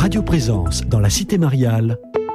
Radio Présence dans la Cité Mariale,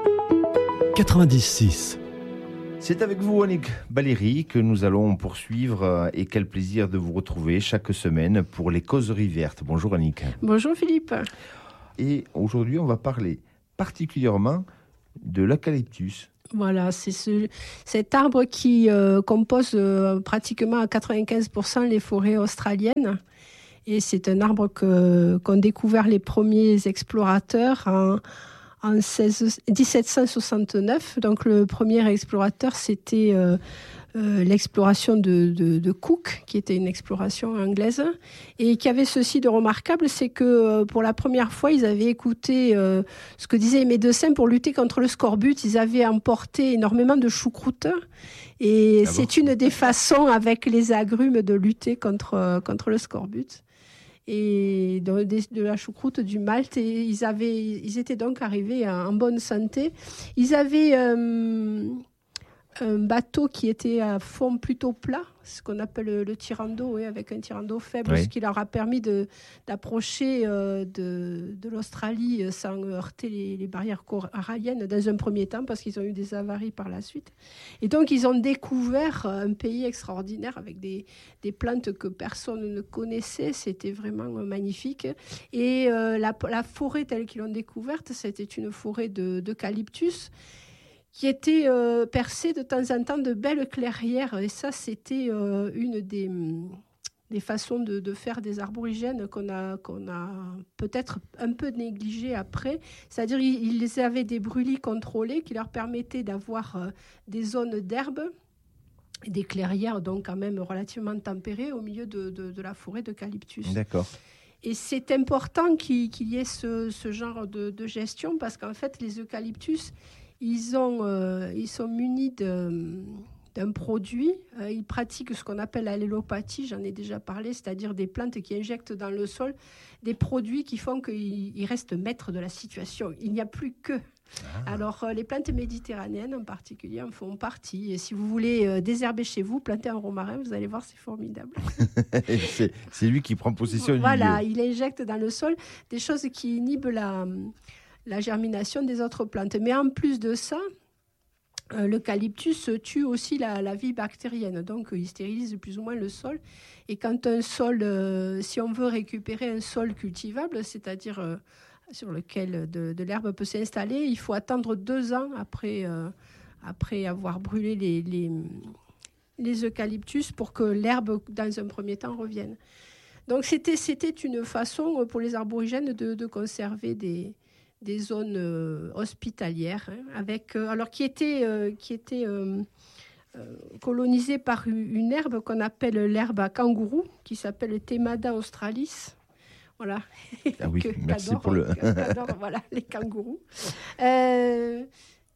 90.6. C'est avec vous, Annick Baléry, que nous allons poursuivre et quel plaisir de vous retrouver chaque semaine pour les causeries vertes. Bonjour Annick. Bonjour Philippe. Et aujourd'hui, on va parler particulièrement de l'eucalyptus. Voilà, c'est cet arbre qui compose pratiquement à 95% les forêts australiennes. Et c'est un arbre qu'ont découvert les premiers explorateurs en 1769. Donc le premier explorateur, c'était l'exploration de Cook, qui était une exploration anglaise, et qui avait ceci de remarquable, c'est que pour la première fois, ils avaient écouté ce que disaient les médecins pour lutter contre le scorbut. Ils avaient emporté énormément de choucroute, et c'est une des façons avec les agrumes de lutter contre le scorbut. Et de la choucroute, du malt, et ils étaient donc arrivés en bonne santé. Ils avaient un bateau qui était à fond plutôt plat, ce qu'on appelle le tirant d'eau, avec un tirant d'eau faible, ce qui leur a permis d'approcher de l'Australie sans heurter les barrières coralliennes dans un premier temps, parce qu'ils ont eu des avaries par la suite. Et donc, ils ont découvert un pays extraordinaire avec des plantes que personne ne connaissait. C'était vraiment magnifique. Et la forêt telle qu'ils l'ont découverte, c'était une forêt d'eucalyptus, qui était percée de temps en temps de belles clairières. Et ça, c'était une des façons de faire des aborigènes qu'on a peut-être un peu négligé après. C'est-à-dire ils avaient des brûlis contrôlés qui leur permettaient d'avoir des zones d'herbe, des clairières donc quand même relativement tempérées au milieu de la forêt d'eucalyptus. D'accord. Et c'est important qu'il y ait ce genre de gestion, parce qu'en fait, les eucalyptus, ils sont munis d'un produit. Ils pratiquent ce qu'on appelle l'allélopathie, j'en ai déjà parlé, c'est-à-dire des plantes qui injectent dans le sol des produits qui font qu'ils restent maîtres de la situation. Il n'y a plus qu'eux. Alors, les plantes méditerranéennes en particulier en font partie. Et si vous voulez désherber chez vous, planter un romarin, vous allez voir, c'est formidable. c'est lui qui prend possession du lieu. Voilà, il injecte dans le sol des choses qui inhibent la germination des autres plantes. Mais en plus de ça, l'eucalyptus tue aussi la vie bactérienne. Donc, il stérilise plus ou moins le sol. Et quand un sol, si on veut récupérer un sol cultivable, c'est-à-dire sur lequel de l'herbe peut s'installer, il faut attendre 2 ans après avoir brûlé les eucalyptus pour que l'herbe, dans un premier temps, revienne. Donc, c'était une façon pour les aborigènes de conserver des zones hospitalières, qui étaient colonisées par une herbe qu'on appelle l'herbe à kangourou, qui s'appelle Themada australis. Voilà. Ah oui, merci pour le... J'adore, voilà, les kangourous. Quand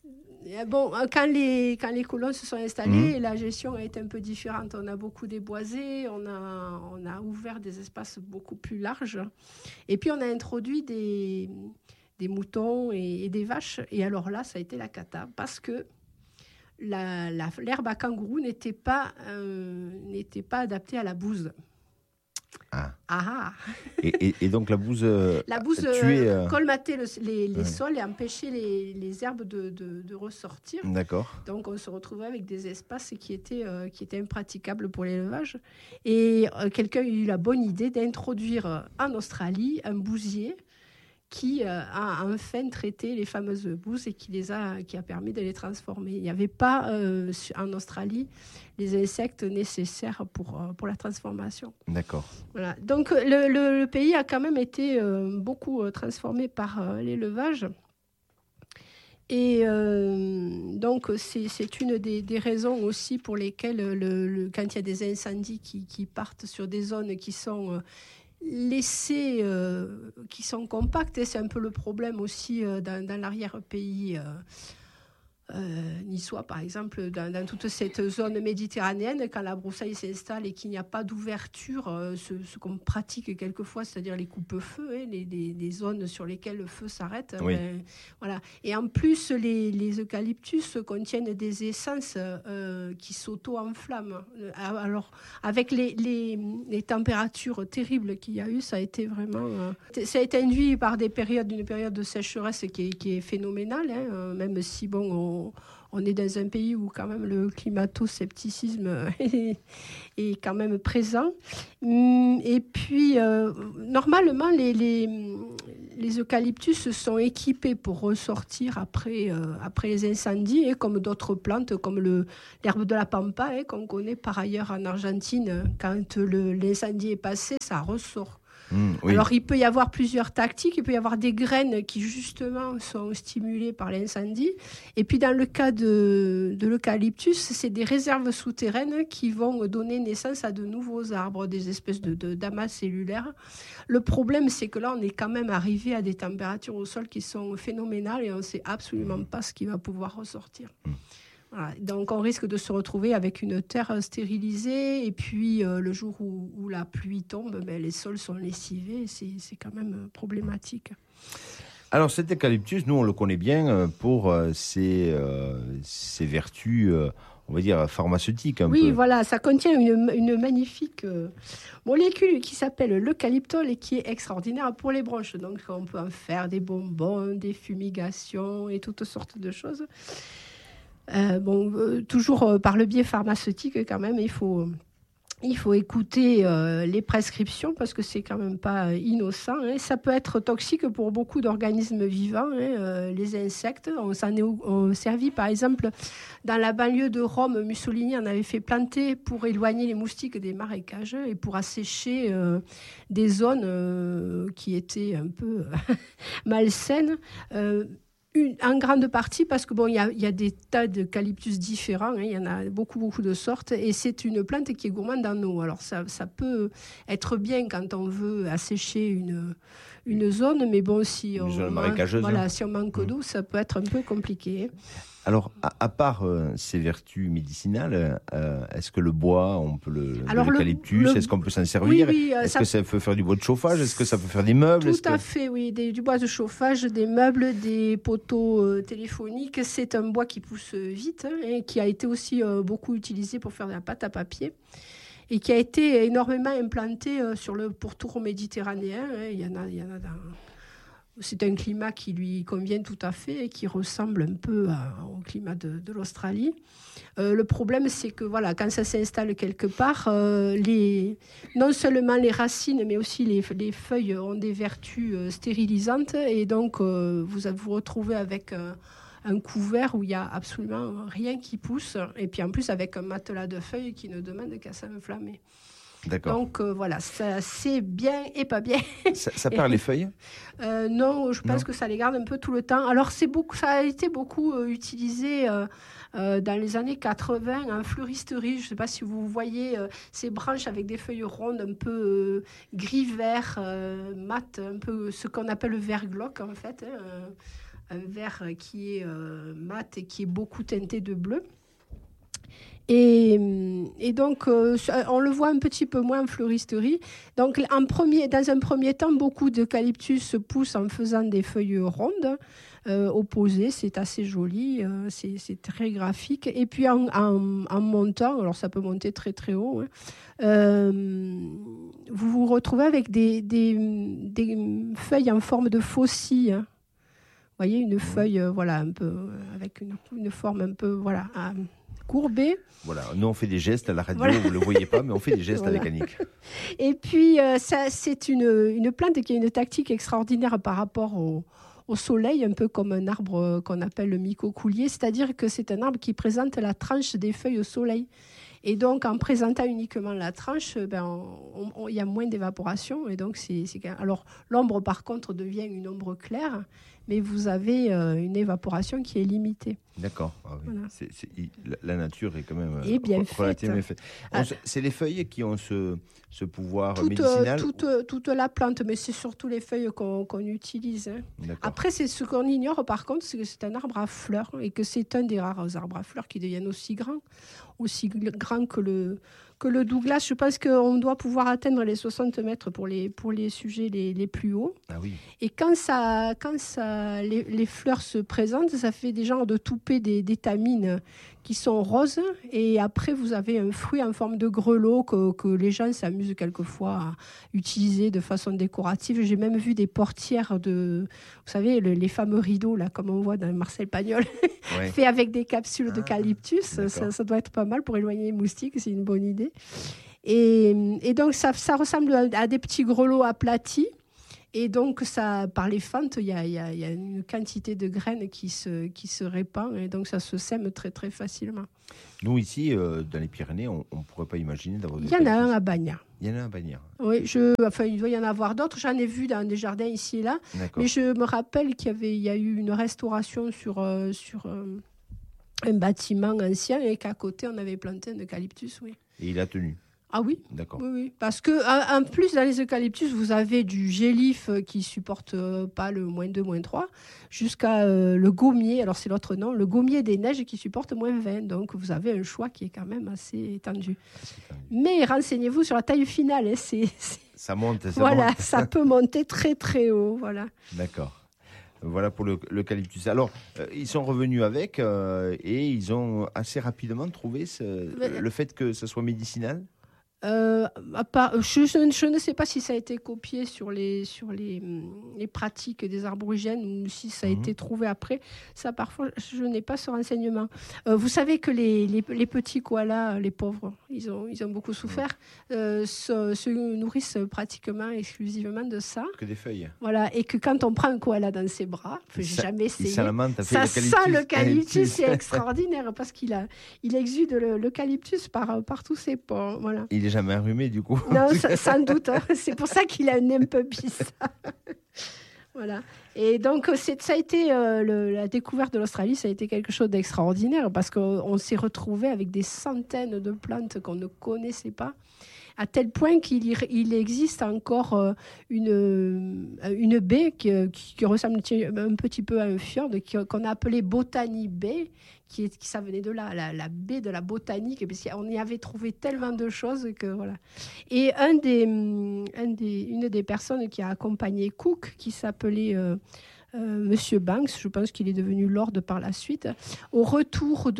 les colons se sont installés, la gestion a été un peu différente. On a beaucoup déboisé, on a ouvert des espaces beaucoup plus larges. Et puis, on a introduit des moutons et des vaches. Et alors là, ça a été la cata, parce que l'herbe à kangourou n'était pas adaptée à la bouse. Et donc la bouse tuait, colmatait les sols et empêchait les herbes de ressortir. D'accord. Donc on se retrouvait avec des espaces qui étaient impraticables pour l'élevage. Et quelqu'un a eu la bonne idée d'introduire en Australie un bousier qui a enfin traité les fameuses bouses et qui a permis de les transformer. Il n'y avait pas en Australie les insectes nécessaires pour la transformation. D'accord. Voilà. Donc le pays a quand même été beaucoup transformé par l'élevage. Et donc c'est une des raisons aussi pour lesquelles quand il y a des incendies qui partent sur des zones qui sont laissées, qui sont compactes, et c'est un peu le problème aussi dans l'arrière-pays niçois, par exemple, dans toute cette zone méditerranéenne, quand la broussaille s'installe et qu'il n'y a pas d'ouverture, ce qu'on pratique quelquefois, c'est-à-dire les coupes-feux, les zones sur lesquelles le feu s'arrête. Oui. Voilà. Et en plus, les eucalyptus contiennent des essences qui s'auto-enflamment. Alors, avec les températures terribles qu'il y a eu, ça a été vraiment... ça a été induit par une période de sécheresse qui est phénoménale, même si, on est dans un pays où quand même le climato-scepticisme est quand même présent. Et puis, normalement, les eucalyptus sont équipés pour ressortir après les incendies, comme d'autres plantes, comme l'herbe de la pampa, qu'on connaît par ailleurs en Argentine. Quand l'incendie est passé, ça ressort. Oui. Alors, il peut y avoir plusieurs tactiques. Il peut y avoir des graines qui, justement, sont stimulées par l'incendie. Et puis, dans le cas de l'eucalyptus, c'est des réserves souterraines qui vont donner naissance à de nouveaux arbres, des espèces d'amas cellulaires. Le problème, c'est que là, on est quand même arrivé à des températures au sol qui sont phénoménales et on ne sait absolument pas ce qui va pouvoir ressortir. Voilà. Donc on risque de se retrouver avec une terre stérilisée et puis le jour où la pluie tombe, les sols sont lessivés, c'est quand même problématique. Alors cet eucalyptus, nous on le connaît bien pour ses vertus, on va dire pharmaceutiques un peu. Oui, voilà, ça contient une magnifique molécule qui s'appelle l'eucalyptol et qui est extraordinaire pour les bronches. Donc on peut en faire des bonbons, des fumigations et toutes sortes de choses. Toujours par le biais pharmaceutique quand même, il faut écouter les prescriptions parce que c'est quand même pas innocent. Ça peut être toxique pour beaucoup d'organismes vivants. Les insectes, on s'en est servi par exemple dans la banlieue de Rome. Mussolini en avait fait planter pour éloigner les moustiques des marécages et pour assécher des zones qui étaient un peu malsaines. En grande partie parce que il y a des tas d'eucalyptus différents, il y en a beaucoup de sortes et c'est une plante qui est gourmande en eau. Alors ça peut être bien quand on veut assécher une zone, mais si on manque d'eau, ça peut être un peu compliqué. Alors, à part ces vertus médicinales, est-ce que le bois, on peut l'eucalyptus, est-ce qu'on peut s'en servir ? Oui, est-ce que ça peut faire du bois de chauffage ? Est-ce que ça peut faire des meubles ? Tout à fait, oui. Du bois de chauffage, des meubles, des poteaux téléphoniques. C'est un bois qui pousse vite et qui a été aussi beaucoup utilisé pour faire de la pâte à papier et qui a été énormément implanté sur le pourtour méditerranéen. Il y en a dans... C'est un climat qui lui convient tout à fait et qui ressemble un peu au climat de l'Australie. Le problème, c'est que quand ça s'installe quelque part, non seulement les racines, mais aussi les feuilles ont des vertus stérilisantes. Et donc, vous vous retrouvez avec un couvert où il n'y a absolument rien qui pousse. Et puis en plus, avec un matelas de feuilles qui ne demande qu'à s'enflammer. D'accord. Donc ça, c'est bien et pas bien. Ça perd les feuilles ? Non, je pense que ça les garde un peu tout le temps. Alors ça a été beaucoup utilisé dans les années 80 en fleuristerie. Je ne sais pas si vous voyez ces branches avec des feuilles rondes un peu gris-vert, mat, un peu ce qu'on appelle le vert glauque en fait. Un vert qui est mat et qui est beaucoup teinté de bleu. Et donc, on le voit un petit peu moins en fleuristerie. Donc, dans un premier temps, beaucoup d'eucalyptus poussent en faisant des feuilles rondes, opposées. C'est assez joli, c'est très graphique. Et puis, en montant, alors ça peut monter très très haut, vous vous retrouvez avec des feuilles en forme de faucille. Vous voyez, une feuille, un peu, avec une forme un peu, courbée. Voilà, nous on fait des gestes à la radio, vous ne le voyez pas, mais on fait des gestes avec Annick. Et puis, c'est une plante qui a une tactique extraordinaire par rapport au soleil, un peu comme un arbre qu'on appelle le mycocoulier, c'est-à-dire que c'est un arbre qui présente la tranche des feuilles au soleil. Et donc, en présentant uniquement la tranche, il y a moins d'évaporation. Et donc, alors, l'ombre, par contre, devient une ombre claire, mais vous avez une évaporation qui est limitée. D'accord. Ah oui. Voilà. La nature est quand même bien relativement faite. C'est les feuilles qui ont ce pouvoir médicinal toute la plante, mais c'est surtout les feuilles qu'on utilise. Hein. Après, c'est ce qu'on ignore, par contre, c'est que c'est un arbre à fleurs et que c'est un des rares arbres à fleurs qui deviennent aussi grands que le Douglas. Je pense qu'on doit pouvoir atteindre les 60 mètres pour les sujets les plus hauts. Ah oui. Et quand les fleurs se présentent, ça fait des genres de toupées d'étamines qui sont roses. Et après, vous avez un fruit en forme de grelot que les gens s'amusent quelquefois à utiliser de façon décorative. J'ai même vu des portières vous savez, les fameux rideaux, là, comme on voit dans Marcel Pagnol, ouais. Faits avec des capsules d'eucalyptus. Ça doit être pas mal pour éloigner les moustiques, c'est une bonne idée. Et donc, ça ressemble à des petits grelots aplatis. Et donc, par les fentes, il y a une quantité de graines qui se répand. Et donc, ça se sème très, très facilement. Nous, ici, dans les Pyrénées, on ne pourrait pas imaginer d'avoir... Il y en a un à Bagnères. Il y en a un à Bagnères. Oui, il doit y en avoir d'autres. J'en ai vu dans des jardins ici et là. D'accord. Mais je me rappelle qu'il y a eu une restauration sur un bâtiment ancien et qu'à côté, on avait planté un eucalyptus, oui. Et il a tenu? Ah oui, d'accord. Oui. Parce qu'en plus, dans les eucalyptus, vous avez du gélif qui ne supporte pas le -2, -3, jusqu'à le gommier, alors c'est l'autre nom, le gommier des neiges qui supporte -20. Donc, vous avez un choix qui est quand même assez étendu. Mais renseignez-vous sur la taille finale. Hein, ça monte. Voilà, ça peut monter très, très haut. Voilà. D'accord. Voilà pour l'eucalyptus. Alors, ils sont revenus avec et ils ont assez rapidement trouvé le fait que ce soit médicinal. Je ne sais pas si ça a été copié sur les pratiques des aborigènes ou si ça a été trouvé après. Ça, parfois, je n'ai pas ce renseignement. Vous savez que les petits koalas, les pauvres, ils ont beaucoup souffert, se nourrissent pratiquement exclusivement de ça. Que des feuilles. Voilà, et que quand on prend un koala dans ses bras, j'ai jamais essayé, ça sent l'eucalyptus, c'est extraordinaire parce qu'il exude l'eucalyptus par tous ses pores. Voilà. Il n'est jamais enrhumé du coup. Non, sans doute. Hein. C'est pour ça qu'il a un nez un peu bizarre. Voilà. Et donc, ça a été la découverte de l'Australie, ça a été quelque chose d'extraordinaire parce qu'on s'est retrouvé avec des centaines de plantes qu'on ne connaissait pas, à tel point qu'il existe encore une baie qui ressemble un petit peu à un fjord qu'on a appelé Botany Bay, ça venait de là, la baie de la botanique, parce qu'on y avait trouvé tellement de choses que voilà. Et une des personnes qui a accompagné Cook, qui s'appelait Monsieur Banks, je pense qu'il est devenu Lord par la suite, au retour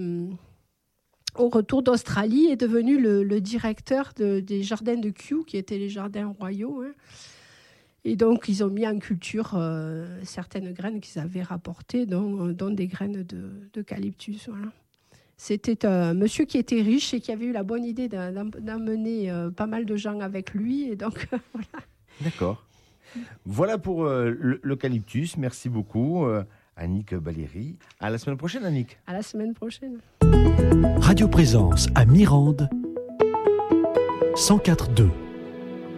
d'Australie, est devenu le directeur des jardins de Kew, qui étaient les jardins royaux. Hein. Et donc, ils ont mis en culture certaines graines qu'ils avaient rapportées, dont des graines d'eucalyptus. Voilà. C'était un monsieur qui était riche et qui avait eu la bonne idée d'emmener pas mal de gens avec lui. Et donc, voilà. D'accord. Voilà pour l'eucalyptus. Merci beaucoup, Annick Baléry. À la semaine prochaine, Annick. À la semaine prochaine. Radio Présence à Mirande, 104.2.